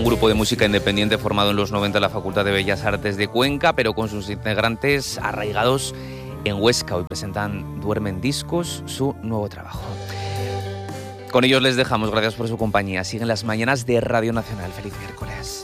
grupo de música independiente formado en los 90 en la Facultad de Bellas Artes de Cuenca, pero con sus integrantes arraigados en Huesca. Hoy presentan Duermen Discos, su nuevo trabajo. Con ellos les dejamos, gracias por su compañía. Siguen las mañanas de Radio Nacional. Feliz miércoles.